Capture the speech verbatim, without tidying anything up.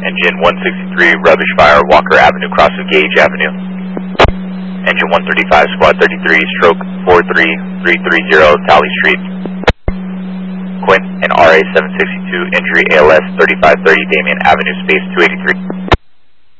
Engine one sixty-three, rubbish fire, Walker Avenue, cross of Gage Avenue. Engine one thirty-five, squad thirty-three, stroke four three three three zero, Tally Street. Quint and R A seven sixty-two, injury A L S thirty-five thirty, Damien Avenue, space two eighty-three.